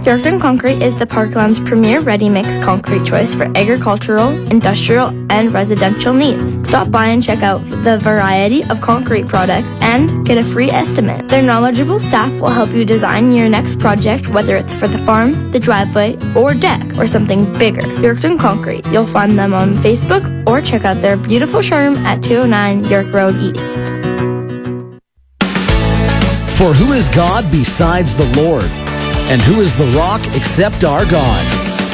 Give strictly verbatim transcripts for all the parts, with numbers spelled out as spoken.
Yorkton Concrete is the Parkland's premier ready-mix concrete choice for agricultural, industrial, and residential needs. Stop by and check out the variety of concrete products and get a free estimate. Their knowledgeable staff will help you design your next project, whether it's for the farm, the driveway, or deck, or something bigger. Yorkton Concrete. You'll find them on Facebook or check out their beautiful showroom at two oh nine York Road East. For who is God besides the Lord? And who is the rock except our God?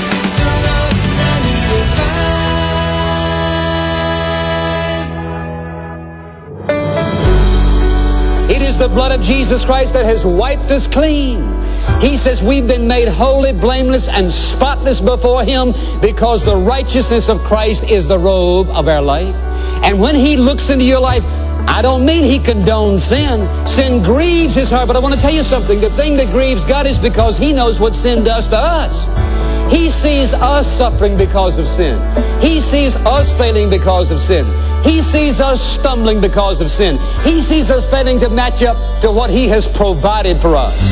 It is the blood of Jesus Christ that has wiped us clean. He says we've been made holy, blameless, and spotless before Him because the righteousness of Christ is the robe of our life. And when He looks into your life, I don't mean He condones sin. Sin grieves His heart, but I want to tell you something. The thing that grieves God is because He knows what sin does to us. He sees us suffering because of sin. He sees us failing because of sin. He sees us stumbling because of sin. He sees us failing to match up to what He has provided for us.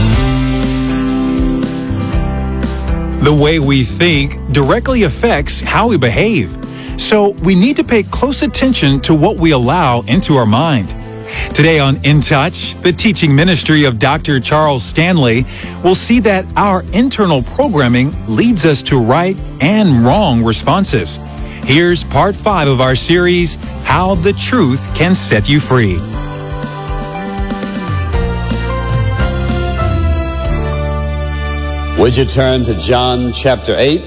The way we think directly affects how we behave. So we need to pay close attention to what we allow into our mind. Today on In Touch, the teaching ministry of Doctor Charles Stanley, we'll see that our internal programming leads us to right and wrong responses. Here's part five of our series, How the Truth Can Set You Free. Would you turn to John chapter eight?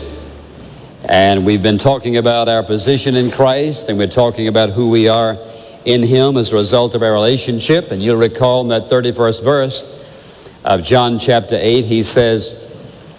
And we've been talking about our position in Christ, and we're talking about who we are in Him as a result of our relationship. And you'll recall in that thirty-first verse of John chapter eight, He says,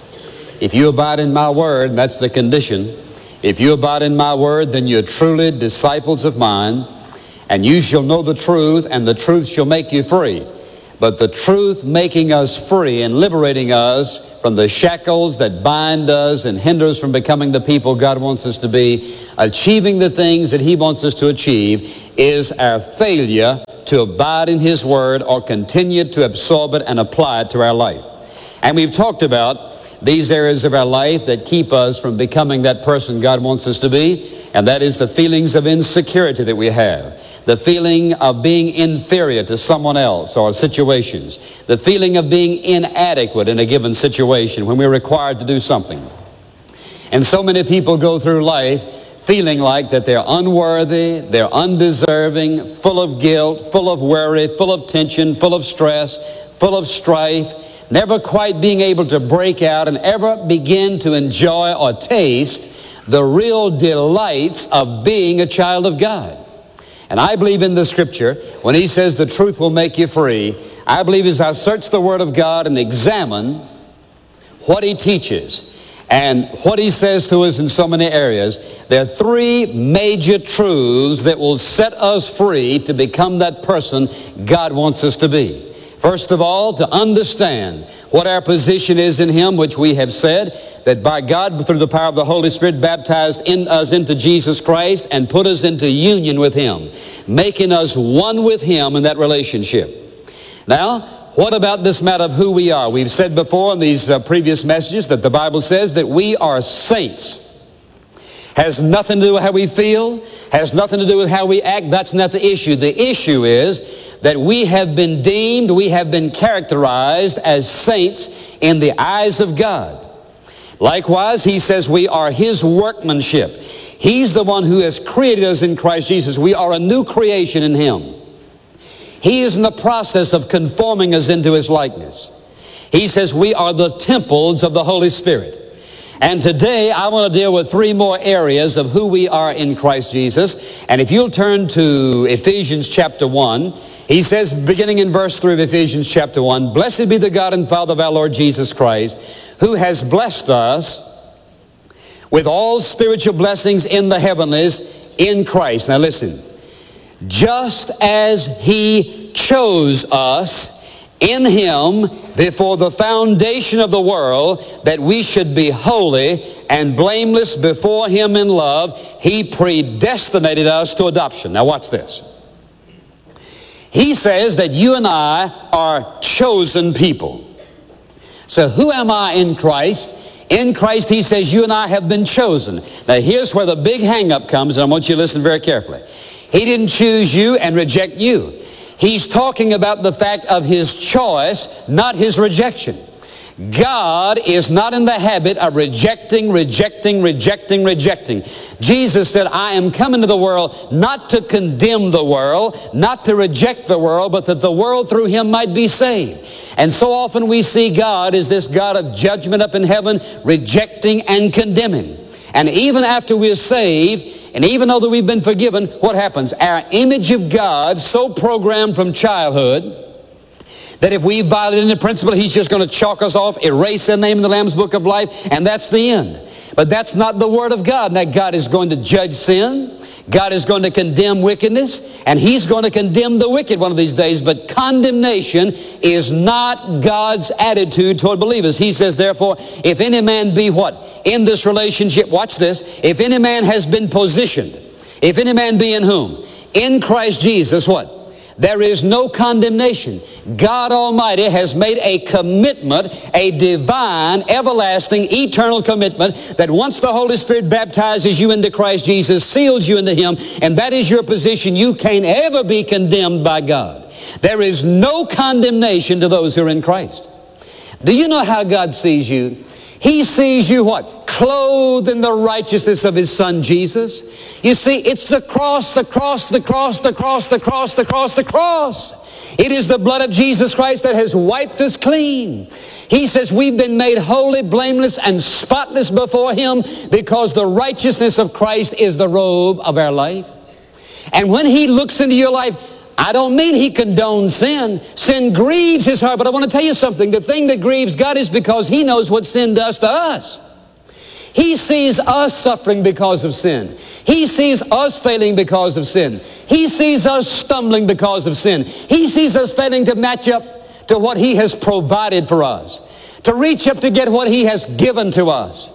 if you abide in my word, that's the condition. If you abide in my word, then you're truly disciples of mine, and you shall know the truth, and the truth shall make you free. But the truth making us free and liberating us from the shackles that bind us and hinder us from becoming the people God wants us to be, achieving the things that He wants us to achieve, is our failure to abide in His Word or continue to absorb it and apply it to our life. And we've talked about these areas of our life that keep us from becoming that person God wants us to be, and that is the feelings of insecurity that we have. The feeling of being inferior to someone else or situations. The feeling of being inadequate in a given situation when we're required to do something. And so many people go through life feeling like that they're unworthy, they're undeserving, full of guilt, full of worry, full of tension, full of stress, full of strife, never quite being able to break out and ever begin to enjoy or taste the real delights of being a child of God. And I believe in the Scripture, when He says the truth will make you free, I believe as I search the Word of God and examine what He teaches and what He says to us in so many areas, there are three major truths that will set us free to become that person God wants us to be. First of all, to understand what our position is in Him, which we have said, that by God, through the power of the Holy Spirit, baptized in us into Jesus Christ and put us into union with Him, making us one with Him in that relationship. Now, what about this matter of who we are? We've said before in these uh, previous messages that the Bible says that we are saints. Has nothing to do with how we feel, has nothing to do with how we act. That's not the issue. The issue is that we have been deemed, we have been characterized as saints in the eyes of God. Likewise, He says we are His workmanship. He's the one who has created us in Christ Jesus. We are a new creation in Him. He is in the process of conforming us into His likeness. He says we are the temples of the Holy Spirit. And today I want to deal with three more areas of who we are in Christ Jesus. And if you'll turn to Ephesians chapter one, he says, beginning in verse three of Ephesians chapter one, blessed be the God and Father of our Lord Jesus Christ, who has blessed us with all spiritual blessings in the heavenlies in Christ. Now listen, just as He chose us in Him before the foundation of the world, that we should be holy and blameless before Him in love, He predestinated us to adoption. Now watch this. He says that you and I are chosen people. So who am I in Christ? In Christ, he says, you and I have been chosen. Now here's where the big hang-up comes, and I want you to listen very carefully. He didn't choose you and reject you. He's talking about the fact of his choice, not his rejection. God is not in the habit of rejecting, rejecting, rejecting, rejecting. Jesus said, I am come into the world not to condemn the world, not to reject the world, but that the world through him might be saved. And so often we see God as this God of judgment up in heaven, rejecting and condemning. And even after we're saved, and even though that we've been forgiven, what happens? Our image of God, so programmed from childhood, that if we violate the principle, he's just going to chalk us off, erase the name in the Lamb's Book of Life, and that's the end. But that's not the Word of God. Now, God is going to judge sin. God is going to condemn wickedness, and he's going to condemn the wicked one of these days. But condemnation is not God's attitude toward believers. He says, therefore, if any man be what? In this relationship, watch this. If any man has been positioned, if any man be in whom? In Christ Jesus, what? There is no condemnation. God Almighty has made a commitment, a divine, everlasting, eternal commitment that once the Holy Spirit baptizes you into Christ Jesus, seals you into him, and that is your position, you can't ever be condemned by God. There is no condemnation to those who are in Christ. Do you know how God sees you? He sees you what? Clothed in the righteousness of his Son, Jesus. You see, it's the cross, the cross, the cross, the cross, the cross, the cross, the cross. It is the blood of Jesus Christ that has wiped us clean. He says we've been made holy, blameless, and spotless before him because the righteousness of Christ is the robe of our life. And when he looks into your life, I don't mean he condones sin. Sin grieves his heart. But I want to tell you something. The thing that grieves God is because he knows what sin does to us. He sees us suffering because of sin. He sees us failing because of sin. He sees us stumbling because of sin. He sees us failing to match up to what he has provided for us, to reach up to get what he has given to us.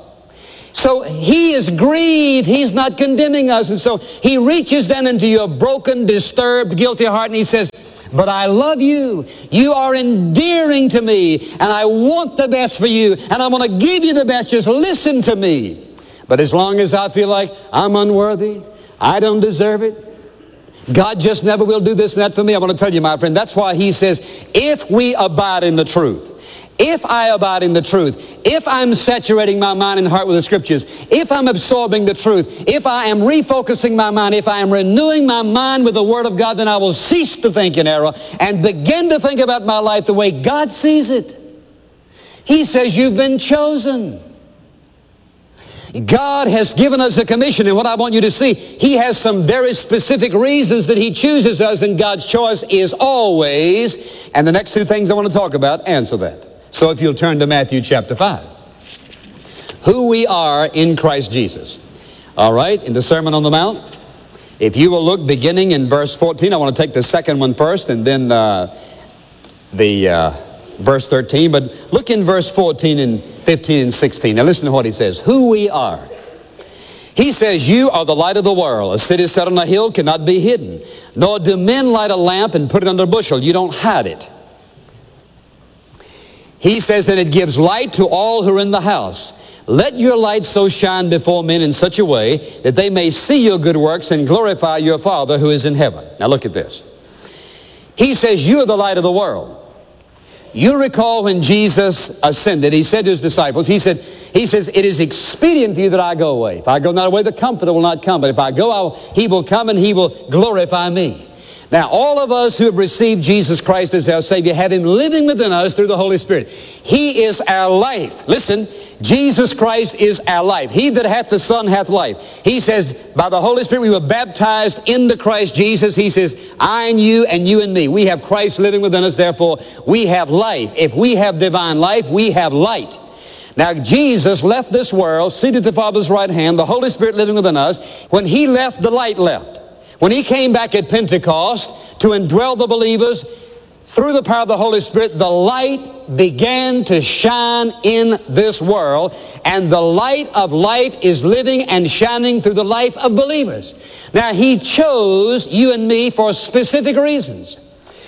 So he is grieved. He's not condemning us. And so he reaches down into your broken, disturbed, guilty heart and he says, but I love you. You are endearing to me and I want the best for you and I want to give you the best. Just listen to me. But as long as I feel like I'm unworthy, I don't deserve it, God just never will do this and that for me, I want to tell you, my friend, that's why he says, if we abide in the truth, if I abide in the truth, if I'm saturating my mind and heart with the Scriptures, if I'm absorbing the truth, if I am refocusing my mind, if I am renewing my mind with the Word of God, then I will cease to think in error and begin to think about my life the way God sees it. He says you've been chosen. God has given us a commission, and what I want you to see, he has some very specific reasons that he chooses us, and God's choice is always, and the next two things I want to talk about answer that. So if you'll turn to Matthew chapter five. Who we are in Christ Jesus. All right, in the Sermon on the Mount. If you will look beginning in verse fourteen, I want to take the second one first and then uh, the uh, verse thirteen. But look in verse fourteen and fifteen and sixteen. Now listen to what he says. Who we are. He says, you are the light of the world. A city set on a hill cannot be hidden. Nor do men light a lamp and put it under a bushel. You don't hide it. He says that it gives light to all who are in the house. Let your light so shine before men in such a way that they may see your good works and glorify your Father who is in heaven. Now look at this. He says, you are the light of the world. You recall when Jesus ascended, he said to his disciples, he said, he says, it is expedient for you that I go away. If I go not away, the Comforter will not come. But if I go, I will, he will come and he will glorify me. Now, all of us who have received Jesus Christ as our Savior have him living within us through the Holy Spirit. He is our life. Listen, Jesus Christ is our life. He that hath the Son hath life. He says, by the Holy Spirit we were baptized into Christ Jesus. He says, I and you and you and me. We have Christ living within us, therefore we have life. If we have divine life, we have light. Now, Jesus left this world, seated at the Father's right hand, the Holy Spirit living within us. When he left, the light left. When he came back at Pentecost to indwell the believers through the power of the Holy Spirit, the light began to shine in this world, and the light of life is living and shining through the life of believers. Now, he chose you and me for specific reasons.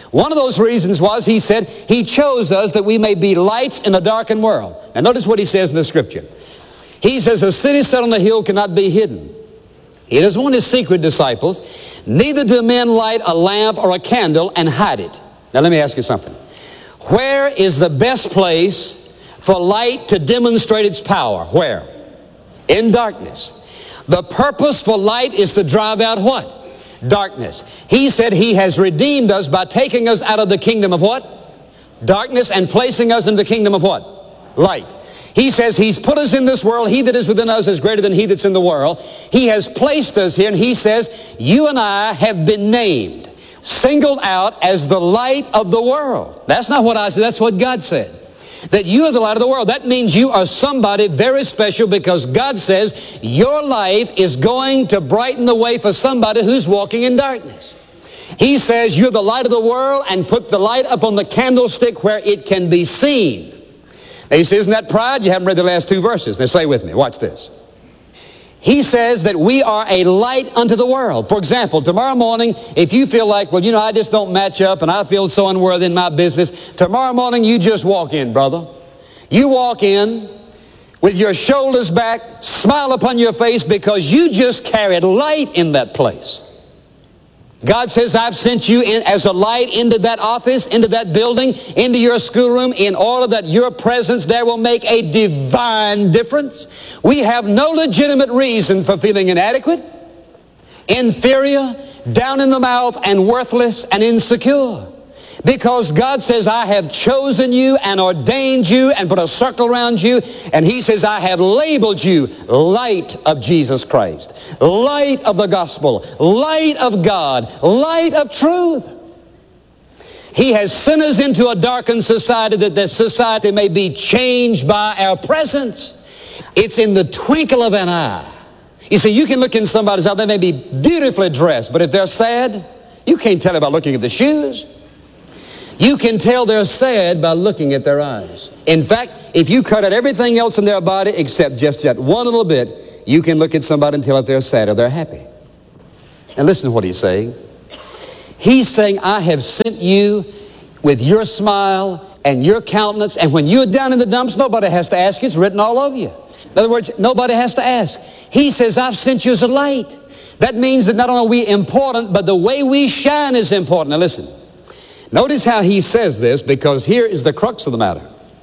One of those reasons was, he said, he chose us that we may be lights in a darkened world. Now notice what he says in the scripture. He says, a city set on the hill cannot be hidden. He doesn't want his secret disciples. Neither do men light a lamp or a candle and hide it. Now let me ask you something. Where is the best place for light to demonstrate its power? Where? In darkness. The purpose for light is to drive out what? Darkness. He said he has redeemed us by taking us out of the kingdom of what? Darkness, and placing us in the kingdom of what? Light. He says he's put us in this world. He that is within us is greater than he that's in the world. He has placed us here, and he says you and I have been named, singled out as the light of the world. That's not what I said. That's what God said. That you are the light of the world. That means you are somebody very special, because God says your life is going to brighten the way for somebody who's walking in darkness. He says you're the light of the world, and put the light up on the candlestick where it can be seen. Now he says, isn't that pride? You haven't read the last two verses. Now say with me. Watch this. He says that we are a light unto the world. For example, tomorrow morning, if you feel like, well, you know, I just don't match up and I feel so unworthy in my business, tomorrow morning you just walk in, brother. You walk in with your shoulders back, smile upon your face, because you just carried light in that place. God says, I've sent you in as a light into that office, into that building, into your schoolroom, in order that your presence there will make a divine difference. We have no legitimate reason for feeling inadequate, inferior, down in the mouth, and worthless and insecure. Because God says, I have chosen you and ordained you and put a circle around you. And he says, I have labeled you light of Jesus Christ, light of the gospel, light of God, light of truth. He has sent us into a darkened society, that the society may be changed by our presence. It's in the twinkle of an eye. You see, you can look in somebody's eye, they may be beautifully dressed, but if they're sad, you can't tell it by looking at the shoes. You can tell they're sad by looking at their eyes. In fact, if you cut out everything else in their body except just that one little bit, you can look at somebody and tell if they're sad or they're happy. And listen to what he's saying. He's saying, I have sent you with your smile and your countenance, and when you're down in the dumps, nobody has to ask you. It's written all over you. In other words, nobody has to ask. He says, I've sent you as a light. That means that not only are we important, but the way we shine is important. Now listen. Notice how he says this, because here is the crux of the matter.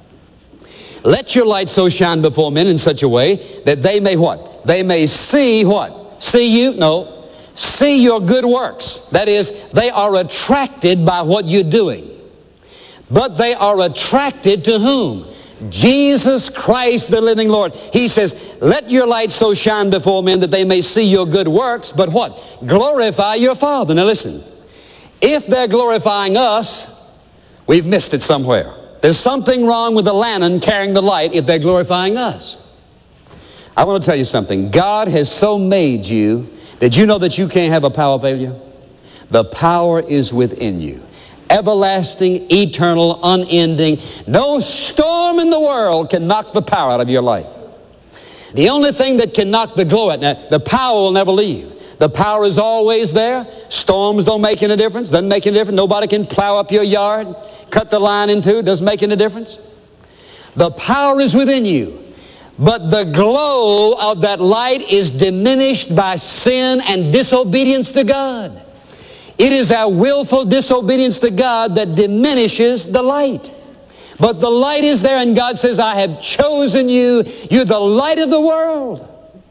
Let your light so shine before men in such a way that they may what? They may see what? See you? No. See your good works. That is, they are attracted by what you're doing. But they are attracted to whom? Jesus Christ, the living Lord. He says, let your light so shine before men that they may see your good works, but what? Glorify your Father. Now listen. If they're glorifying us, we've missed it somewhere. There's something wrong with the lantern carrying the light if they're glorifying us. I want to tell you something. God has so made you that you know that you can't have a power failure. The power is within you. Everlasting, eternal, unending. No storm in the world can knock the power out of your life. The only thing that can knock the glory out, now, the power will never leave. The power is always there. Storms don't make any difference. Doesn't make any difference. Nobody can plow up your yard, cut the line in two. Doesn't make any difference. The power is within you. But the glow of that light is diminished by sin and disobedience to God. It is our willful disobedience to God that diminishes the light. But the light is there, and God says, I have chosen you. You're the light of the world.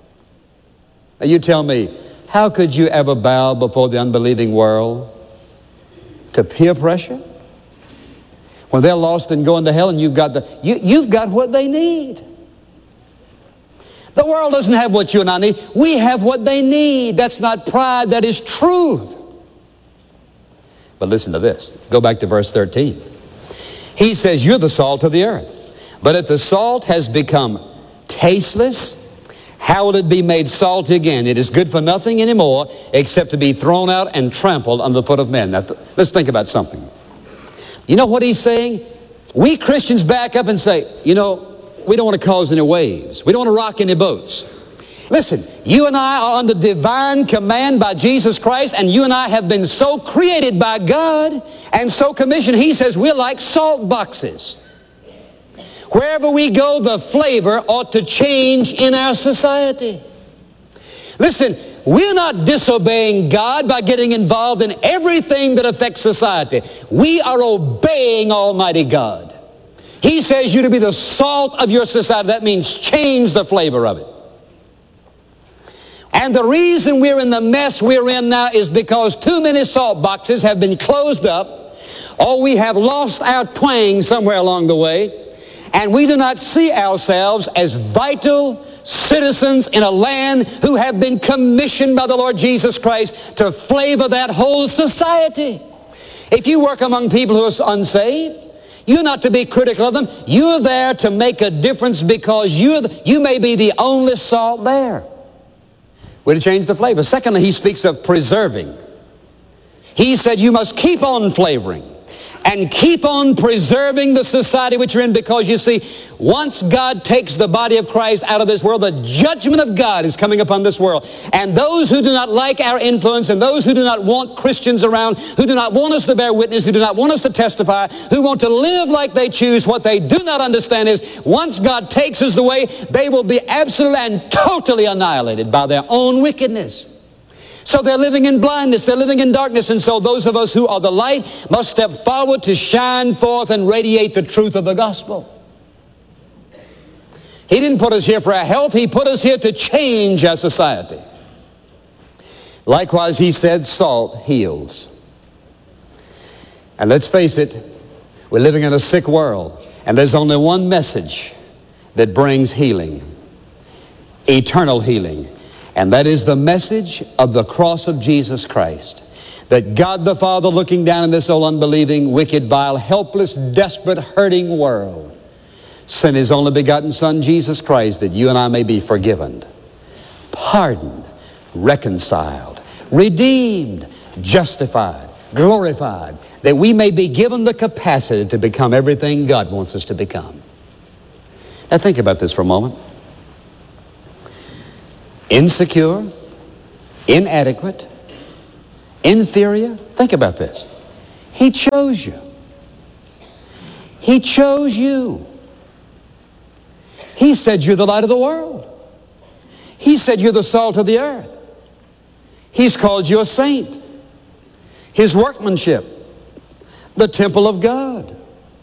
Now you tell me, how could you ever bow before the unbelieving world? To peer pressure? When they're lost and going to hell, and you've got the you, you've got what they need. The world doesn't have what you and I need. We have what they need. That's not pride, that is truth. But listen to this. Go back to verse thirteen. He says, you're the salt of the earth. But if the salt has become tasteless, how will it be made salty again? It is good for nothing anymore except to be thrown out and trampled under the foot of men. Now, th- let's think about something. You know what he's saying? We Christians back up and say, you know, we don't want to cause any waves. We don't want to rock any boats. Listen, you and I are under divine command by Jesus Christ, and you and I have been so created by God and so commissioned. He says we're like salt boxes. Wherever we go, the flavor ought to change in our society. Listen, we're not disobeying God by getting involved in everything that affects society. We are obeying Almighty God. He says you to be the salt of your society. That means change the flavor of it. And the reason we're in the mess we're in now is because too many salt boxes have been closed up, or we have lost our twang somewhere along the way, and we do not see ourselves as vital citizens in a land who have been commissioned by the Lord Jesus Christ to flavor that whole society. If you work among people who are unsaved, you're not to be critical of them. You're there to make a difference because you're the, you may be the only salt there. We're to change the flavor. Secondly, he speaks of preserving. He said you must keep on flavoring and keep on preserving the society which you're in, because you see, once God takes the body of Christ out of this world, the judgment of God is coming upon this world. And those who do not like our influence, and those who do not want Christians around, who do not want us to bear witness, who do not want us to testify, who want to live like they choose, what they do not understand is once God takes us away, they will be absolutely and totally annihilated by their own wickedness. So they're living in blindness, they're living in darkness, and so those of us who are the light must step forward to shine forth and radiate the truth of the gospel. He didn't put us here for our health, He put us here to change our society. Likewise, He said salt heals. And let's face it, we're living in a sick world, and there's only one message that brings healing, eternal healing. And that is the message of the cross of Jesus Christ. That God the Father, looking down in this old unbelieving, wicked, vile, helpless, desperate, hurting world, sent His only begotten Son, Jesus Christ, that you and I may be forgiven, pardoned, reconciled, redeemed, justified, glorified, that we may be given the capacity to become everything God wants us to become. Now think about this for a moment. Insecure, inadequate, inferior. Think about this. He chose you. He chose you. He said you're the light of the world. He said you're the salt of the earth. He's called you a saint. His workmanship, the temple of God.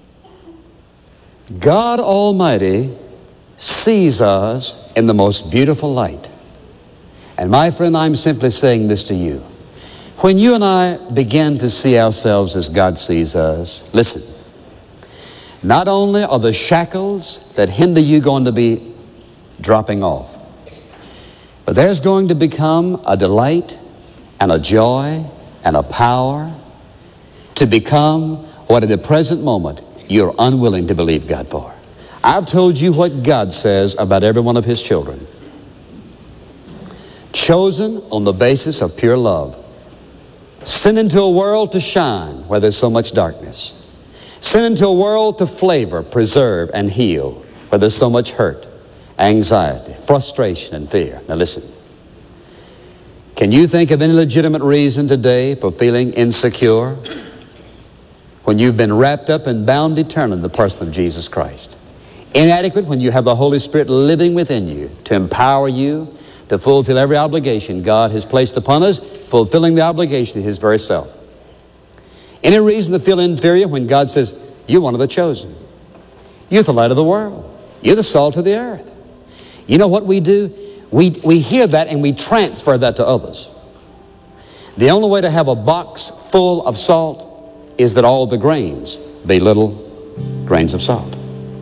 God Almighty sees us in the most beautiful light. And my friend, I'm simply saying this to you. When you and I begin to see ourselves as God sees us, listen, not only are the shackles that hinder you going to be dropping off, but there's going to become a delight and a joy and a power to become what at the present moment you're unwilling to believe God for. I've told you what God says about every one of His children. Chosen on the basis of pure love. Sent into a world to shine where there's so much darkness. Sent into a world to flavor, preserve, and heal where there's so much hurt, anxiety, frustration, and fear. Now listen. Can you think of any legitimate reason today for feeling insecure when you've been wrapped up and bound eternally in the person of Jesus Christ? Inadequate when you have the Holy Spirit living within you to empower you to fulfill every obligation God has placed upon us, fulfilling the obligation of His very self. Any reason to feel inferior when God says, you're one of the chosen. You're the light of the world. You're the salt of the earth. You know what we do? We, we hear that and we transfer that to others. The only way to have a box full of salt is that all the grains be little grains of salt.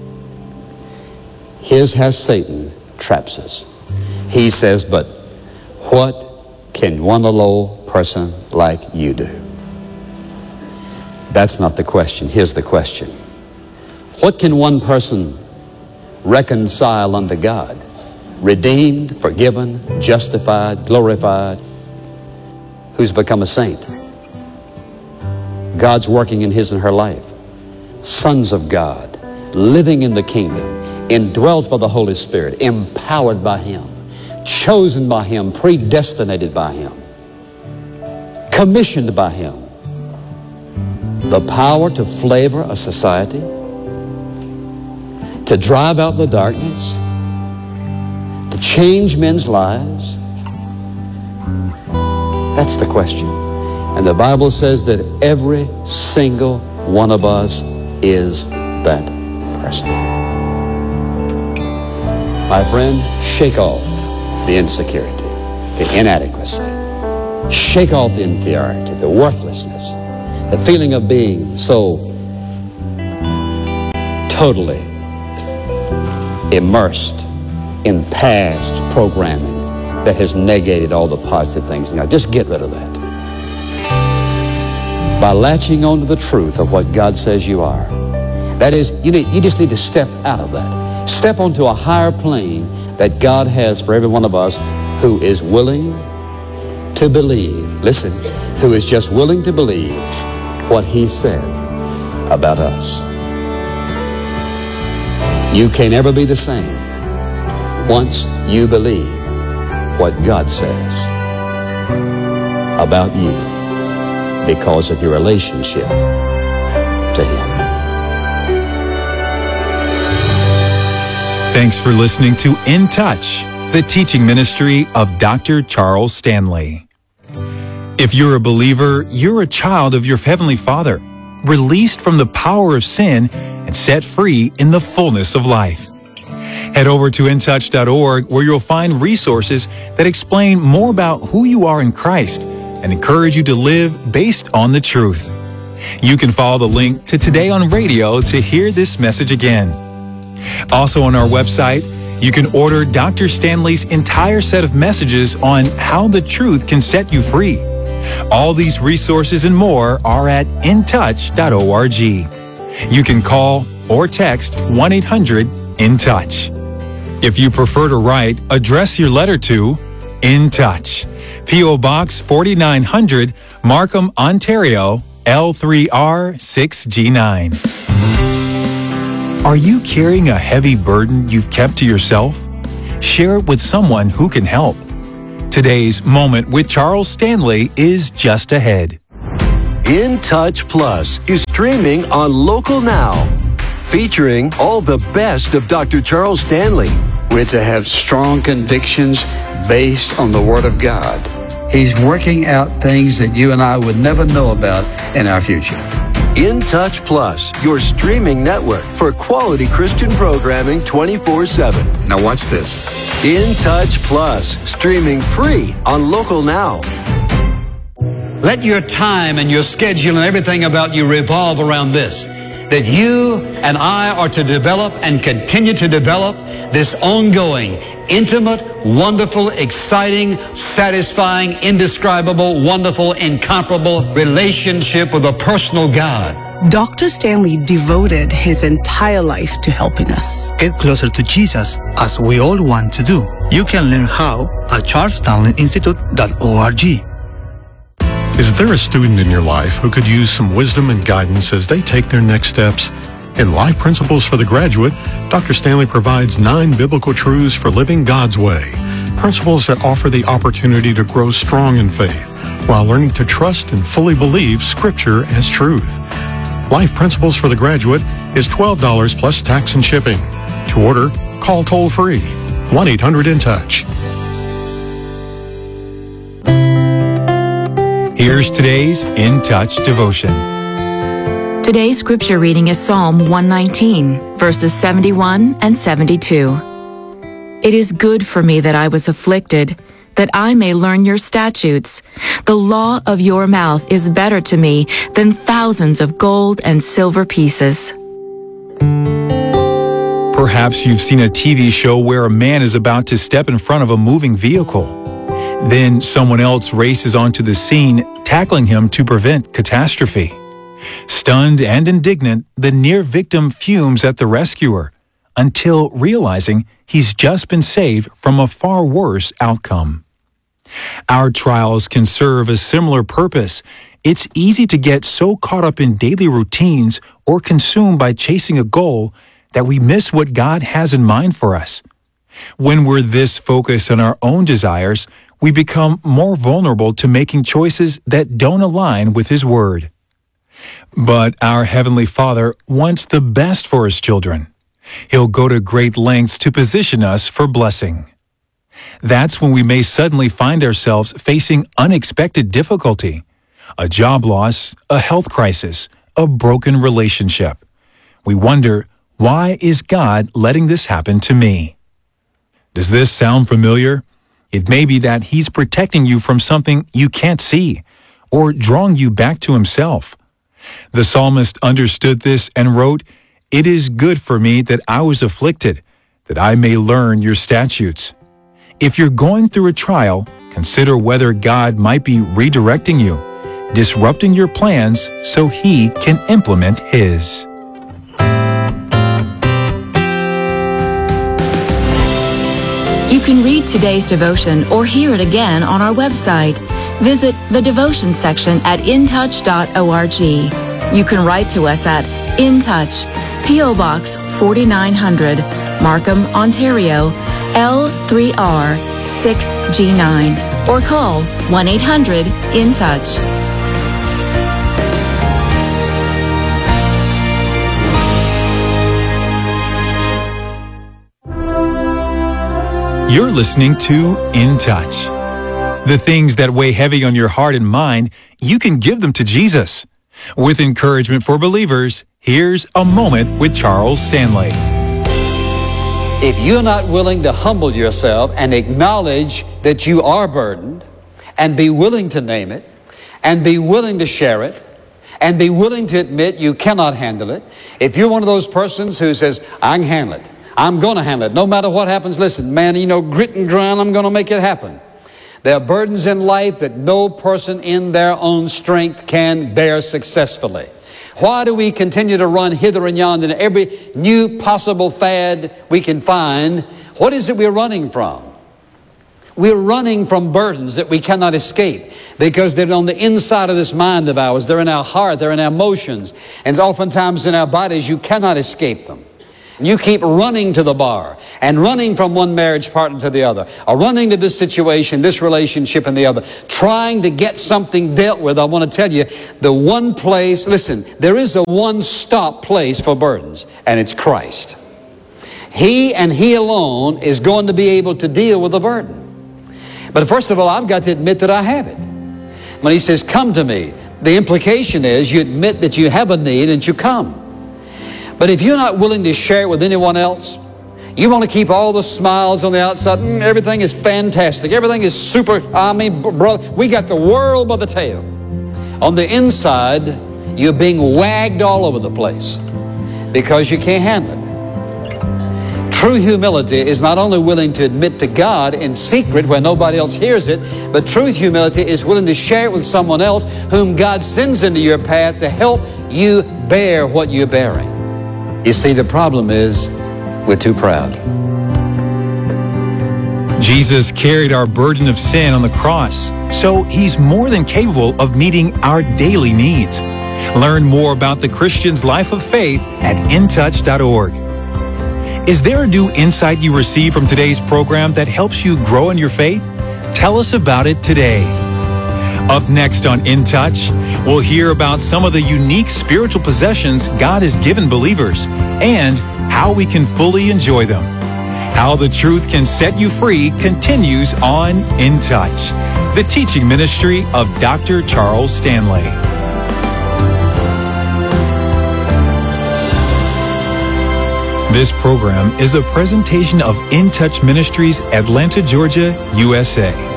Here's how Satan traps us. He says, but what can one little person like you do? That's not the question. Here's the question. What can one person reconcile unto God? Redeemed, forgiven, justified, glorified, who's become a saint. God's working in his and her life. Sons of God, living in the kingdom, indwelt by the Holy Spirit, empowered by Him, chosen chosen by Him, predestinated by Him, commissioned by Him. The power to flavor a society, to drive out the darkness, to change men's lives. That's the question. And the Bible says that every single one of us is that person. My friend, shake off the insecurity, the inadequacy. Shake off the inferiority, the worthlessness, the feeling of being so totally immersed in past programming that has negated all the positive things. Now, just get rid of that. By latching on to the truth of what God says you are. That is, you need, you just need to step out of that. Step onto a higher plane that God has for every one of us who is willing to believe. Listen, who is just willing to believe what He said about us. You can't ever be the same once you believe what God says about you because of your relationship to Him. Thanks for listening to In Touch, the teaching ministry of Doctor Charles Stanley. If you're a believer, you're a child of your Heavenly Father, released from the power of sin and set free in the fullness of life. Head over to in touch dot org where you'll find resources that explain more about who you are in Christ and encourage you to live based on the truth. You can follow the link to Today on Radio to hear this message again. Also on our website, you can order Doctor Stanley's entire set of messages on how the truth can set you free. All these resources and more are at in touch dot org. You can call or text one eight hundred in touch. If you prefer to write, address your letter to In Touch, P O Box forty-nine hundred, Markham, Ontario, L three R six G nine. Are you carrying a heavy burden you've kept to yourself? Share it with someone who can help. Today's Moment with Charles Stanley is just ahead. In Touch Plus is streaming on Local Now, featuring all the best of Doctor Charles Stanley. We're to have strong convictions based on the Word of God. He's working out things that you and I would never know about in our future. In Touch Plus, your streaming network for quality Christian programming twenty-four seven. Now watch this. In Touch Plus, streaming free on Local Now. Let your time and your schedule and everything about you revolve around this, that you and I are to develop and continue to develop this ongoing, intimate, wonderful, exciting, satisfying, indescribable, wonderful, incomparable relationship with a personal God. Doctor Stanley devoted his entire life to helping us get closer to Jesus, as we all want to do. You can learn how at charles stanley institute dot org. Is there a student in your life who could use some wisdom and guidance as they take their next steps? In Life Principles for the Graduate, Doctor Stanley provides nine biblical truths for living God's way. Principles that offer the opportunity to grow strong in faith while learning to trust and fully believe Scripture as truth. Life Principles for the Graduate is twelve dollars plus tax and shipping. To order, call toll-free one eight hundred in touch. Here's today's In Touch devotion. Today's scripture reading is Psalm one nineteen, verses seventy-one and seventy-two. It is good for me that I was afflicted, that I may learn your statutes. The law of your mouth is better to me than thousands of gold and silver pieces. Perhaps you've seen a T V show where a man is about to step in front of a moving vehicle. Then someone else races onto the scene, tackling him to prevent catastrophe. Stunned and indignant, the near victim fumes at the rescuer until realizing he's just been saved from a far worse outcome. Our trials can serve a similar purpose. It's easy to get so caught up in daily routines or consumed by chasing a goal that we miss what God has in mind for us. When we're this focused on our own desires, we become more vulnerable to making choices that don't align with His Word. But our Heavenly Father wants the best for His children. He'll go to great lengths to position us for blessing. That's when we may suddenly find ourselves facing unexpected difficulty, a job loss, a health crisis, a broken relationship. We wonder, why is God letting this happen to me? Does this sound familiar? It may be that He's protecting you from something you can't see, or drawing you back to Himself. The psalmist understood this and wrote, "It is good for me that I was afflicted, that I may learn your statutes." If you're going through a trial, consider whether God might be redirecting you, disrupting your plans so He can implement His. You can read today's devotion or hear it again on our website. Visit the devotion section at in touch dot org. You can write to us at In Touch, P O Box forty-nine hundred, Markham, Ontario, L three R six G nine, or call one eight hundred in touch. You're listening to In Touch. The things that weigh heavy on your heart and mind, you can give them to Jesus. With encouragement for believers, here's A Moment with Charles Stanley. If you're not willing to humble yourself and acknowledge that you are burdened, and be willing to name it, and be willing to share it, and be willing to admit you cannot handle it, if you're one of those persons who says, I can handle it, I'm going to handle it, no matter what happens, listen, man, you know, grit and grind, I'm going to make it happen. There are burdens in life that no person in their own strength can bear successfully. Why do we continue to run hither and yon in every new possible fad we can find? What is it we're running from? We're running from burdens that we cannot escape because they're on the inside of this mind of ours. They're in our heart, they're in our emotions, and oftentimes in our bodies. You cannot escape them. You keep running to the bar and running from one marriage partner to the other, or running to this situation, this relationship and the other, trying to get something dealt with. I want to tell you, the one place, listen, there is a one-stop place for burdens, and it's Christ. He and He alone is going to be able to deal with the burden. But first of all, I've got to admit that I have it. When He says, come to me, the implication is you admit that you have a need and you come. But if you're not willing to share it with anyone else, you want to keep all the smiles on the outside. Mm, everything is fantastic. Everything is super. I mean, brother, we got the world by the tail. On the inside, you're being wagged all over the place because you can't handle it. True humility is not only willing to admit to God in secret where nobody else hears it, but true humility is willing to share it with someone else whom God sends into your path to help you bear what you're bearing. You see, the problem is we're too proud. Jesus carried our burden of sin on the cross, so He's more than capable of meeting our daily needs. Learn more about the Christian's life of faith at in touch dot org. Is there a new insight you received from today's program that helps you grow in your faith? Tell us about it today. Up next on In Touch, we'll hear about some of the unique spiritual possessions God has given believers and how we can fully enjoy them. How the truth can set you free continues on In Touch, the teaching ministry of Doctor Charles Stanley. This program is a presentation of In Touch Ministries, Atlanta, Georgia, U S A.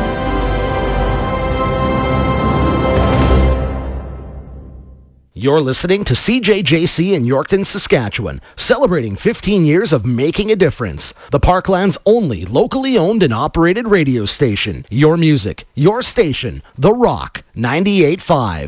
You're listening to C J J C in Yorkton, Saskatchewan, celebrating fifteen years of making a difference. The Parkland's only locally owned and operated radio station. Your music, your station, The Rock, ninety-eight point five.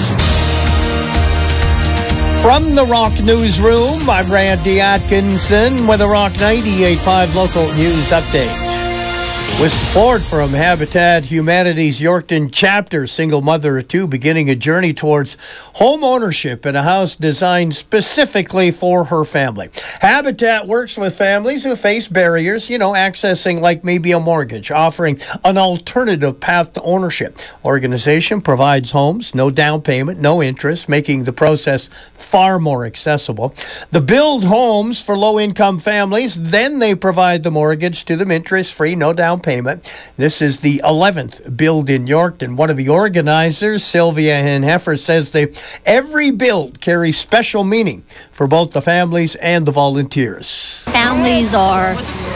From the Rock Newsroom, I'm Randy Atkinson with a Rock ninety-eight point five local news update. With support from Habitat Humanity's Yorkton chapter, single mother of two beginning a journey towards home ownership in a house designed specifically for her family. Habitat works with families who face barriers, you know, accessing like maybe a mortgage, offering an alternative path to ownership. Organization provides homes, no down payment, no interest, making the process far more accessible. The build homes for low-income families, then they provide the mortgage to them interest-free, no down payment. Payment. This is the eleventh build in Yorkton. One of the organizers, Sylvia Henheffer, says that every build carries special meaning for both the families and the volunteers. Families are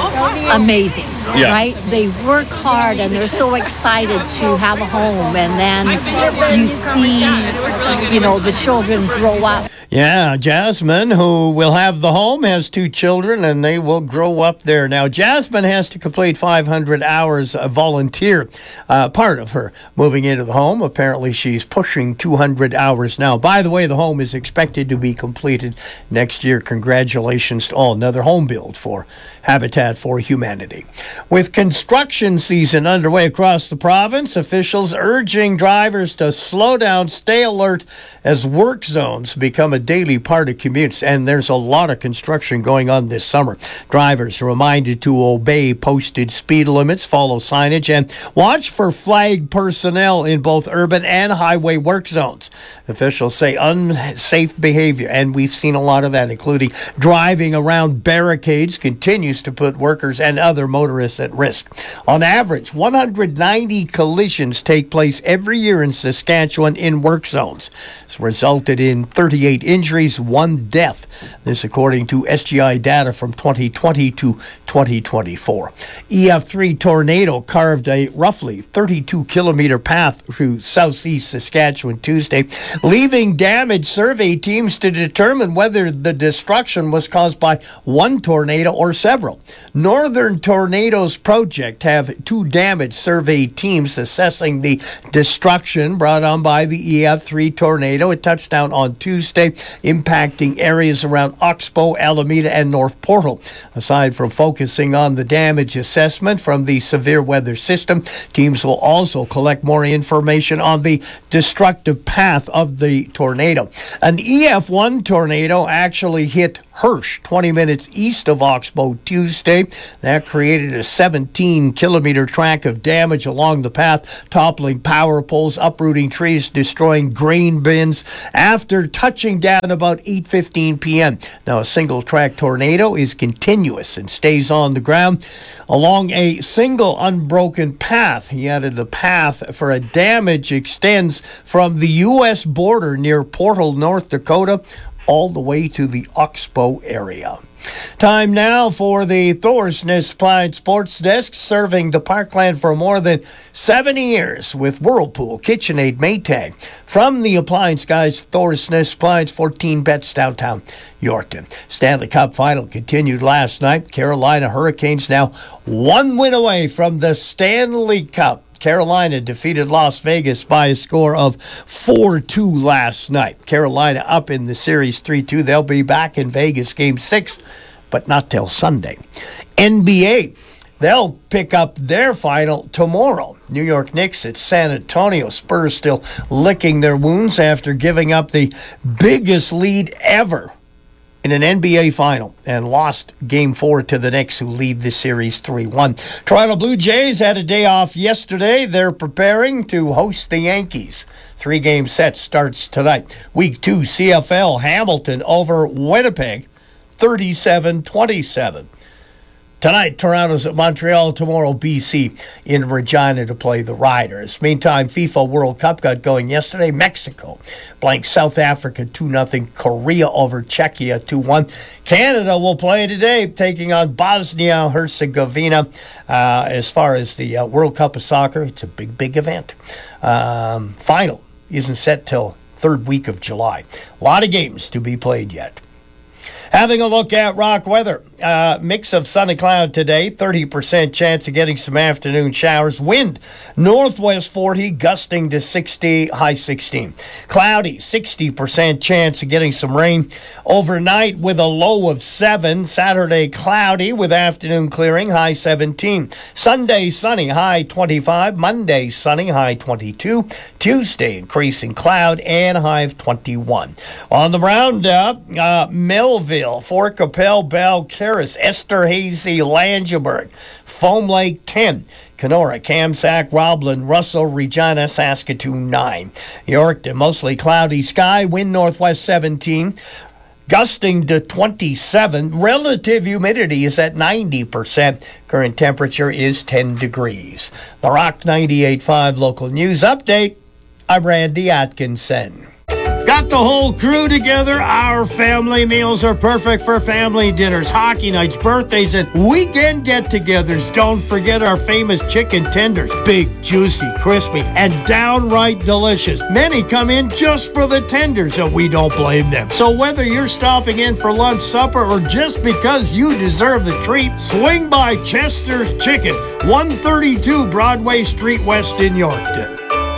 amazing, yeah. right? They work hard and they're so excited to have a home, and then you see, you know, the children grow up. Yeah, Jasmine, who will have the home, has two children, and they will grow up there. Now, Jasmine has to complete five hundred hours of volunteer, uh, part of her moving into the home. Apparently, she's pushing two hundred hours now. By the way, the home is expected to be completed next year. Congratulations to all. Another home build for Habitat for Humanity. With construction season underway across the province, officials urging drivers to slow down, stay alert as work zones become a daily part of commutes, and there's a lot of construction going on this summer. Drivers are reminded to obey posted speed limits, follow signage, and watch for flag personnel in both urban and highway work zones. Officials say unsafe behavior, and we've seen a lot of that, including driving around barricades, continues to put workers and other motorists at risk. On average, one hundred ninety collisions take place every year in Saskatchewan in work zones. It's resulted in thirty-eight injuries, one death. This according to S G I data from twenty twenty to twenty twenty-four. E F three tornado carved a roughly thirty-two kilometer path through southeast Saskatchewan Tuesday, leaving damage survey teams to determine whether the destruction was caused by one tornado or several. Northern Tornadoes Project have two damage survey teams assessing the destruction brought on by the E F three tornado. It touched down on Tuesday, impacting areas around Oxbow, Alameda, and North Portal. Aside from focusing on the damage assessment from the severe weather system, teams will also collect more information on the destructive path of the tornado. An E F one tornado actually hit Hirsch, twenty minutes east of Oxbow Tuesday. That created a seventeen kilometer track of damage along the path, toppling power poles, uprooting trees, destroying grain bins after touching down about eight fifteen p.m. Now, a single track tornado is continuous and stays on the ground along a single unbroken path. He added the path for a damage extends from the U S border near Portal, North Dakota, all the way to the Oxbow area. Time now for the Thorsness Appliance Sports Desk, serving the Parkland for more than seventy years with Whirlpool, KitchenAid, Maytag. From the appliance guys, Thorsness Appliance, fourteen bets downtown Yorkton. Stanley Cup final continued last night. Carolina Hurricanes now one win away from the Stanley Cup. Carolina defeated Las Vegas by a score of four two last night. Carolina up in the series three two. They'll be back in Vegas game six, but not till Sunday. N B A, they'll pick up their final tomorrow. New York Knicks at San Antonio. Spurs still licking their wounds after giving up the biggest lead ever in an N B A final and lost game four to the Knicks, who lead the series three one. Toronto Blue Jays had a day off yesterday. They're preparing to host the Yankees. Three-game set starts tonight. Week two C F L, Hamilton over Winnipeg, thirty-seven twenty-seven. Tonight, Toronto's at Montreal. Tomorrow, B C in Regina to play the Riders. Meantime, FIFA World Cup got going yesterday. Mexico blanked South Africa two nothing. Korea over Czechia two one. Canada will play today, taking on Bosnia-Herzegovina. Uh, as far as the uh, World Cup of Soccer, it's a big, big event. Um, final isn't set till third week of July. A lot of games to be played yet. Having a look at rock weather. Uh, mix of sun and cloud today. thirty percent chance of getting some afternoon showers. Wind, northwest forty, gusting to sixty, high sixteen. Cloudy, sixty percent chance of getting some rain. Overnight with a low of seven. Saturday, cloudy with afternoon clearing, high seventeen. Sunday, sunny, high twenty-five. Monday, sunny, high twenty-two. Tuesday, increasing cloud and high of twenty-one. On the roundup, uh, Melville, Fort Capel, Bell, Caris, Esterhazy, Langeberg, Foam Lake ten, Kenora, Kamsack, Roblin, Russell, Regina, Saskatoon nine. Yorkton, mostly cloudy sky, wind northwest seventeen. Gusting to twenty-seven. Relative humidity is at ninety percent. Current temperature is ten degrees. The Rock ninety-eight point five local news update. I'm Randy Atkinson. Got the whole crew together. Our family meals are perfect for family dinners, hockey nights, birthdays, and weekend get-togethers. Don't forget our famous chicken tenders. Big, juicy, crispy, and downright delicious. Many come in just for the tenders, and we don't blame them. So whether you're stopping in for lunch, supper, or just because you deserve the treat, swing by Chester's Chicken, one thirty-two Broadway Street West in Yorkton.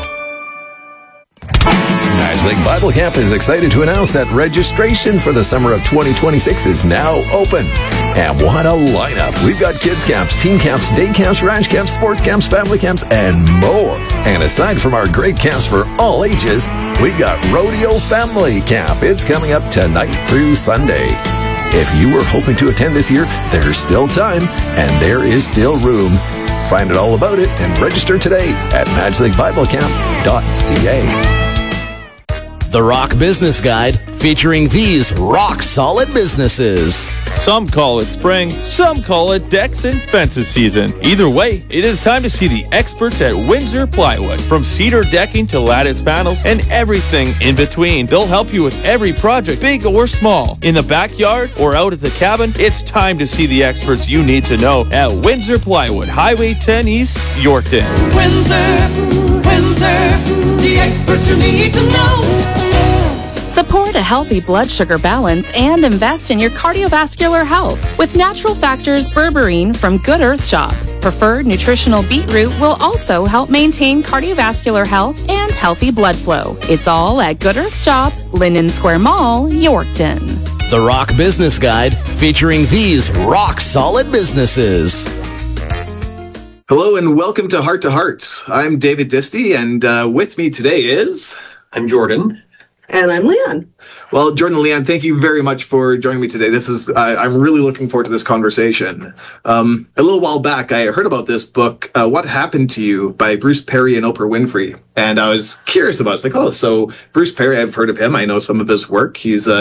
Matchling Bible Camp is excited to announce that registration for the summer of twenty twenty-six is now open. And what a lineup. We've got kids camps, teen camps, day camps, ranch camps, sports camps, family camps, and more. And aside from our great camps for all ages, we've got Rodeo Family Camp. It's coming up tonight through Sunday. If you were hoping to attend this year, there's still time and there is still room. Find out all about it and register today at matchling bible camp dot c a. The Rock Business Guide, featuring these rock-solid businesses. Some call it spring, some call it decks and fences season. Either way, it is time to see the experts at Windsor Plywood. From cedar decking to lattice panels and everything in between. They'll help you with every project, big or small. In the backyard or out at the cabin, it's time to see the experts you need to know at Windsor Plywood, Highway ten East, Yorkton. Windsor, Windsor, the experts you need to know. Support a healthy blood sugar balance and invest in your cardiovascular health with Natural Factors Berberine from Good Earth Shop. Preferred nutritional beetroot will also help maintain cardiovascular health and healthy blood flow. It's all at Good Earth Shop, Linden Square Mall, Yorkton. The Rock Business Guide, featuring these rock-solid businesses. Hello and welcome to Heart to Hearts. I'm David Disty, and uh, with me today is... I'm Jordan. And I'm Leanne. Well, Jordan and Leanne, thank you very much for joining me today. This is I, I'm really looking forward to this conversation. Um, a little while back, I heard about this book, uh, What Happened to You, by Bruce Perry and Oprah Winfrey. And I was curious about it. It's like, oh, so Bruce Perry, I've heard of him. I know some of his work. He's uh,